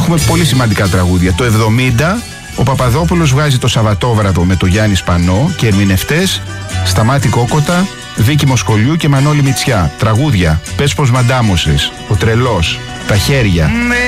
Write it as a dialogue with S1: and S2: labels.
S1: έχουμε πολύ σημαντικά τραγούδια. Το 70 ο Παπαδόπουλος βγάζει το Σαββατόβραδο με το Γιάννη Σπανό και ερμηνευτές Σταμάτη Κόκοτα, Βίκη Μοσκολιού και Μανώλη Μητσιά. Τραγούδια: Πες πως μαντάμωσες, Ο Τρελός, Τα Χέρια.